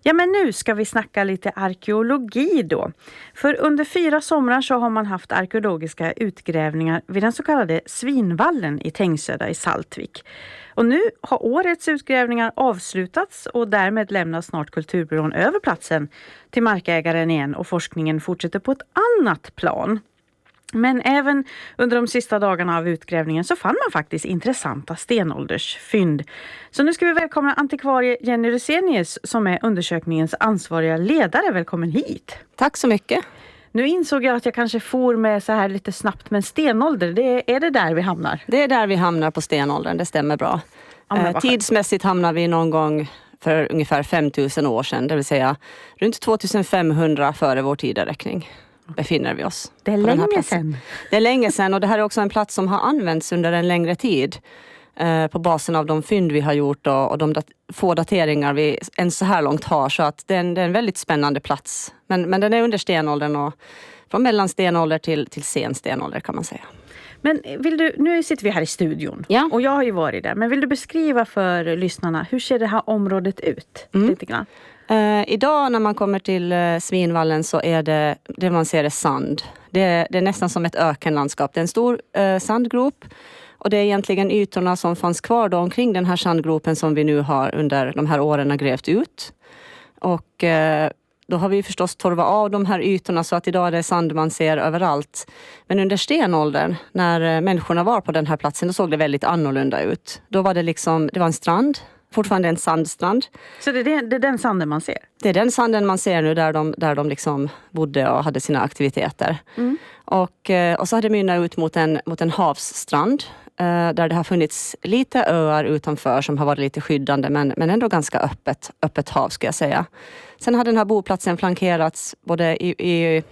Ja, men nu ska vi snacka lite arkeologi då. För under 4 somrar så har man haft arkeologiska utgrävningar vid den så kallade Svinvallen i Tängsöda i Saltvik. Och nu har årets utgrävningar avslutats och därmed lämnas snart Kulturbyrån över platsen till markägaren igen och forskningen fortsätter på ett annat plan. Men även under de sista dagarna av utgrävningen så fann man faktiskt intressanta stenåldersfynd. Så nu ska vi välkomna antikvarie Jenny Rysenius som är undersökningens ansvariga ledare. Välkommen hit! Tack så mycket! Nu insåg jag att jag kanske for med så här lite snabbt, men stenålder, är det där vi hamnar? Det är där vi hamnar på stenåldern, det stämmer bra. Tidsmässigt hamnar vi någon gång för ungefär 5000 år sedan, det vill säga runt 2500 före vår tideräkning. Befinner vi oss. Det är länge sedan. Det är länge sedan och det här är också en plats som har använts under en längre tid på basen av de fynd vi har gjort och de få dateringar vi än så här långt har, så att det är en väldigt spännande plats. Men den är under stenåldern och från mellanstenålder till sen stenålder kan man säga. Men nu sitter vi här i studion och jag har ju varit där, men vill du beskriva för lyssnarna hur ser det här området ut lite grann? Idag när man kommer till Svinvallen så är det man ser är sand. Det är nästan som ett ökenlandskap. Det är en stor sandgrop och det är egentligen ytorna som fanns kvar då omkring den här sandgropen som vi nu har under de här åren grävt ut. Och då har vi förstås torvat av de här ytorna så att idag är det sand man ser överallt. Men under stenåldern, när människorna var på den här platsen, då såg det väldigt annorlunda ut. Då var det var en strand. Fortfarande en sandstrand. Så det är den sanden man ser? Det är den sanden man ser nu där de liksom bodde och hade sina aktiviteter. Och så hade det mynnat ut mot en havsstrand. Där det har funnits lite öar utanför som har varit lite skyddande. Men ändå ganska öppet hav ska jag säga. Sen har den här boplatsen flankerats både i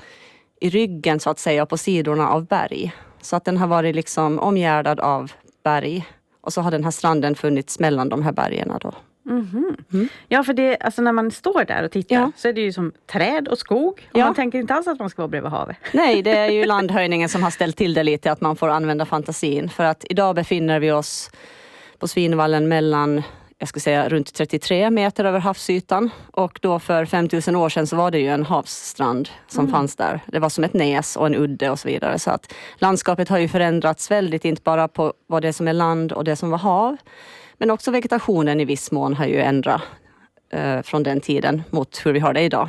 ryggen så att säga och på sidorna av berg. Så att den har varit liksom omgärdad av berg. Och så har den här stranden funnits mellan de här bergen då. Ja, för det, alltså när man står där och tittar så är det ju som träd och skog. Och man tänker inte alls att man ska vara bredvid havet. Nej, det är ju landhöjningen som har ställt till det lite, att man får använda fantasin. För att idag befinner vi oss på Svinvallen mellan, jag ska säga runt 33 meter över havsytan. Och då för 5000 år sedan så var det ju en havsstrand som fanns där. Det var som ett näs och en udde och så vidare. Så att landskapet har ju förändrats väldigt, inte bara på vad det som är land och det som var hav. Men också vegetationen i viss mån har ju ändrat från den tiden mot hur vi har det idag.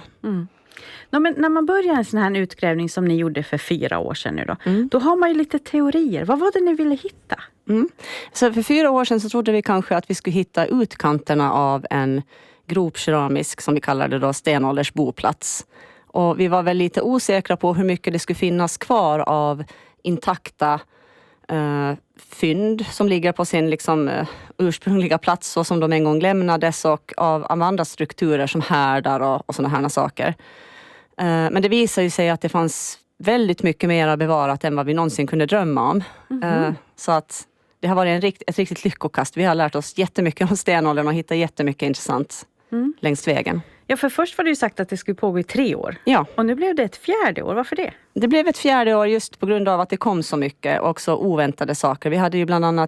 Men när man börjar en sån här utgrävning som ni gjorde för 4 år sedan nu då har man ju lite teorier. Vad var det ni ville hitta? Så för 4 år sedan så trodde vi kanske att vi skulle hitta utkanterna av en gropkeramisk, som vi kallar det då, stenålders boplats. Och vi var väl lite osäkra på hur mycket det skulle finnas kvar av intakta fynd som ligger på sin liksom, ursprungliga plats så som de en gång lämnades, och av andra strukturer som härdar och sådana här saker. Men det visar ju sig att det fanns väldigt mycket mer bevarat än vad vi någonsin kunde drömma om. Så att det har varit ett riktigt lyckokast. Vi har lärt oss jättemycket om stenåldern och hittat jättemycket intressant längs vägen. Ja, för först var det ju sagt att det skulle pågå i 3 år. Ja. Och nu blev det ett 4:e år. Varför det? Det blev ett 4:e år just på grund av att det kom så mycket och så oväntade saker. Vi hade ju bland annat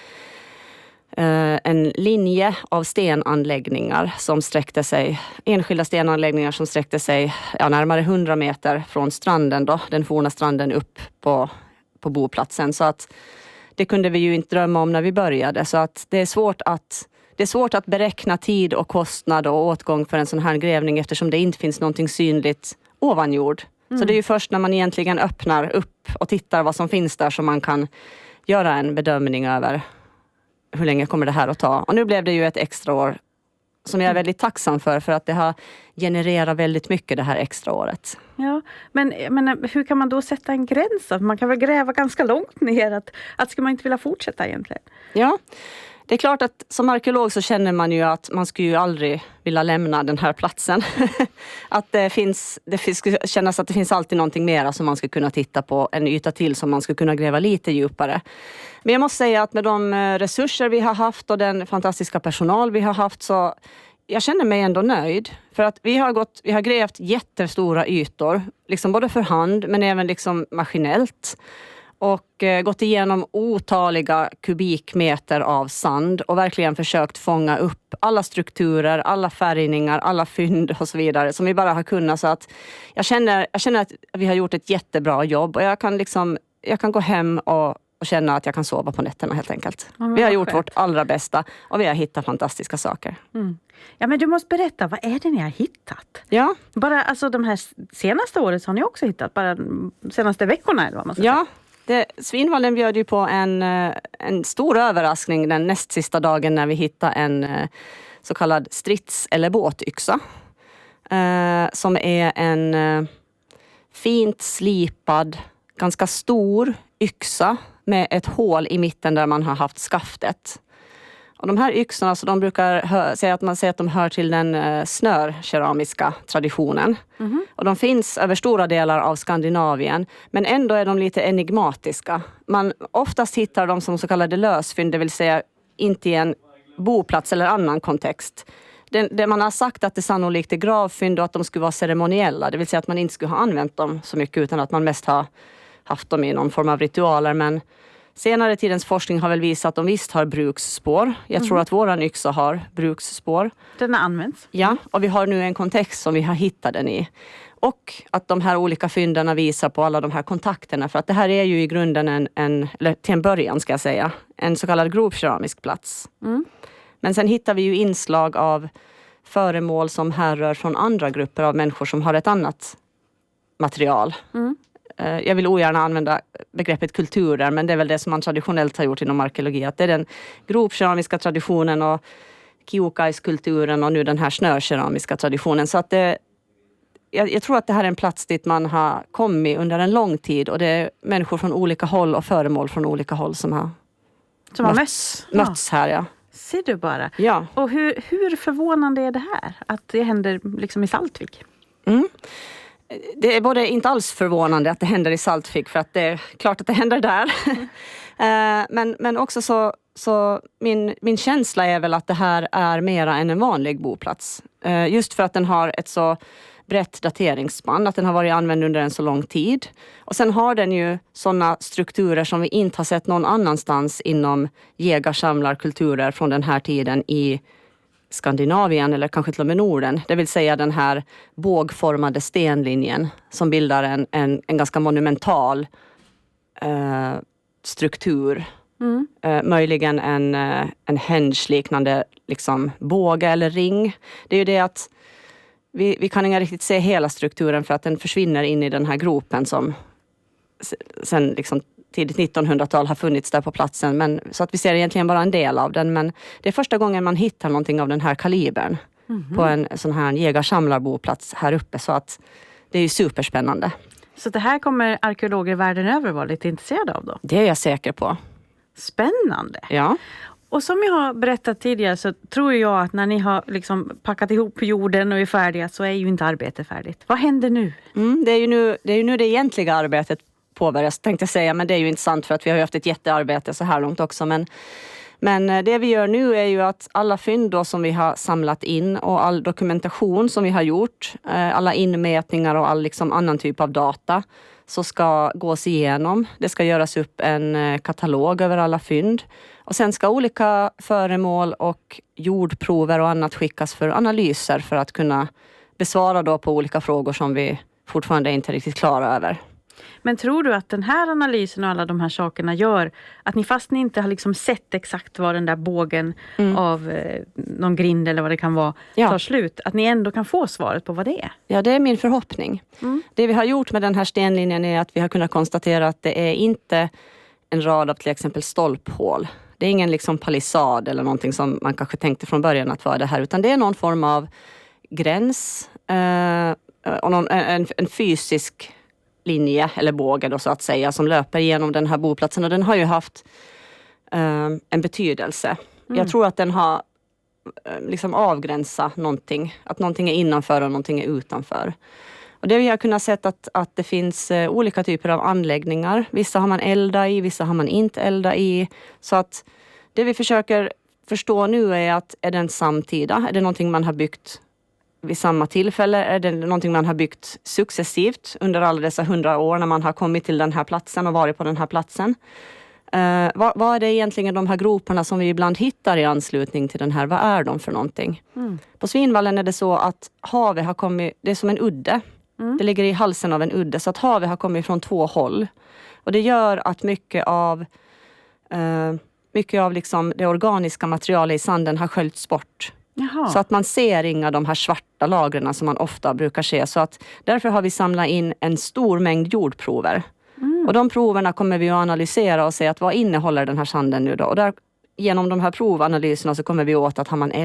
en linje av stenanläggningar som sträckte sig, enskilda stenanläggningar som sträckte sig närmare 100 meter från stranden då, den forna stranden upp på boplatsen. Så att det kunde vi ju inte drömma om när vi började. Så att det är svårt att beräkna tid och kostnad och åtgång för en sån här grävning eftersom det inte finns någonting synligt ovan jord. Så det är ju först när man egentligen öppnar upp och tittar vad som finns där som man kan göra en bedömning över hur länge kommer det här att ta. Och nu blev det ju ett extra år som jag är väldigt tacksam för att det har genererat väldigt mycket det här extra året. Ja, men hur kan man då sätta en gräns? Man kan väl gräva ganska långt ner att ska man inte vilja fortsätta egentligen? Ja. Det är klart att som arkeolog så känner man ju att man skulle ju aldrig vilja lämna den här platsen. Att det skulle kännas att det finns alltid någonting mer som man skulle kunna titta på, en yta till som man skulle kunna gräva lite djupare. Men jag måste säga att med de resurser vi har haft och den fantastiska personal vi har haft så jag känner mig ändå nöjd. För att vi har grävt jättestora ytor, liksom både för hand men även liksom maskinellt. och gått igenom otaliga kubikmeter av sand och verkligen försökt fånga upp alla strukturer, alla färgningar, alla fynd och så vidare som vi bara har kunnat. Så att jag känner att vi har gjort ett jättebra jobb och jag kan gå hem och känna att jag kan sova på nätterna helt enkelt. Vi har gjort vårt allra bästa och vi har hittat fantastiska saker. Ja, men du måste berätta, vad är det ni har hittat? Ja. Bara alltså de här senaste året har ni också hittat, bara de senaste veckorna eller vad man ska säga. Svinvallen bjöd ju på en stor överraskning den näst sista dagen när vi hittade en så kallad strids- eller båtyxa. Som är en fint slipad, ganska stor yxa med ett hål i mitten där man har haft skaftet. Och de här yxorna, så de brukar säga att de hör till den snörkeramiska traditionen. Och de finns över stora delar av Skandinavien, men ändå är de lite enigmatiska. Man oftast hittar dem som så kallade lösfynd, det vill säga inte i en boplats eller annan kontext. Det man har sagt att det sannolikt är gravfynd och att de skulle vara ceremoniella, det vill säga att man inte skulle ha använt dem så mycket utan att man mest har haft dem i någon form av ritualer, men senare tidens forskning har väl visat att de visst har bruksspår. Jag tror att våran yxa har bruksspår. Den har använts. Ja, och vi har nu en kontext som vi har hittat den i. Och att de här olika fynderna visar på alla de här kontakterna. För att det här är ju i grunden eller till en början ska jag säga, en så kallad grovkeramisk plats. Men sen hittar vi ju inslag av föremål som härrör från andra grupper av människor som har ett annat material. Jag vill ogärna använda begreppet kulturer, men det är väl det som man traditionellt har gjort inom arkeologi. Att det är den grovkeramiska traditionen och kiukaiskulturen och nu den här snörkeramiska traditionen. Så att jag tror att det här är en plats dit man har kommit under en lång tid. Och det är människor från olika håll och föremål från olika håll som har mötts här. Ja. Ser du bara. Ja. Och hur förvånande är det här? Att det händer liksom i Saltvik? Det är både inte alls förvånande att det händer i Saltvik, för att det är klart att det händer där. Men också så min känsla är väl att det här är mera än en vanlig boplats. Just för att den har ett så brett dateringsspann, att den har varit använd under en så lång tid. Och sen har den ju sådana strukturer som vi inte har sett någon annanstans inom jägarsamlarkulturer från den här tiden i Skandinavien eller kanske till och med Norden. Det vill säga den här bågformade stenlinjen som bildar en ganska monumental struktur. Möjligen en henge-liknande liksom båge eller ring. Det är ju det att vi kan inte riktigt se hela strukturen för att den försvinner in i den här gropen som sen liksom tidigt 1900-tal har funnits där på platsen. Men, så att vi ser egentligen bara en del av den. Men det är första gången man hittar någonting av den här kalibern på en sån här jägarsamlarboplats här uppe. Så att det är ju superspännande. Så det här kommer arkeologer världen över vara lite intresserade av då? Det är jag säker på. Spännande! Ja. Och som jag har berättat tidigare så tror jag att när ni har liksom packat ihop jorden och är färdiga så är ju inte arbetet färdigt. Vad händer nu? Det är ju nu det egentliga arbetet påbörjas, tänkte jag säga. Men det är ju inte sant för att vi har haft ett jättearbete så här långt också. Men det vi gör nu är ju att alla fynd då som vi har samlat in och all dokumentation som vi har gjort, alla inmätningar och all liksom annan typ av data så ska gås igenom. Det ska göras upp en katalog över alla fynd. Och sen ska olika föremål och jordprover och annat skickas för analyser för att kunna besvara då på olika frågor som vi fortfarande inte är riktigt klara över. Men tror du att den här analysen och alla de här sakerna gör att ni fast ni inte har liksom sett exakt vad den där bågen av någon grind eller vad det kan vara tar slut, att ni ändå kan få svaret på vad det är? Ja, det är min förhoppning. Det vi har gjort med den här stenlinjen är att vi har kunnat konstatera att det är inte en rad av till exempel stolphål. Det är ingen liksom palissad eller någonting som man kanske tänkte från början att vara det här, utan det är någon form av gräns och en fysisk linje eller båge då så att säga som löper igenom den här boplatsen, och den har ju haft en betydelse. Jag tror att den har liksom avgränsat någonting, att någonting är innanför och någonting är utanför. Och det vi har kunnat se att det finns olika typer av anläggningar. Vissa har man elda i, vissa har man inte elda i. Så att det vi försöker förstå nu är att är den samtida? Är det någonting man har byggt vid samma tillfälle? Är det någonting man har byggt successivt under alla dessa 100 år när man har kommit till den här platsen och varit på den här platsen? Vad är det egentligen de här groparna som vi ibland hittar i anslutning till den här? Vad är de för någonting? På Svinvallen är det så att havet har kommit, det är som en udde. Det ligger i halsen av en udde, så att havet har kommit från 2 håll. Och det gör att mycket av liksom det organiska materialet i sanden har sköljts bort. Jaha. Så att man ser inga de här svarta lagren som man ofta brukar se. Så att därför har vi samlat in en stor mängd jordprover. Och de proverna kommer vi att analysera och se att vad innehåller den här sanden nu då. Och genom de här provanalyserna så kommer vi åt att har man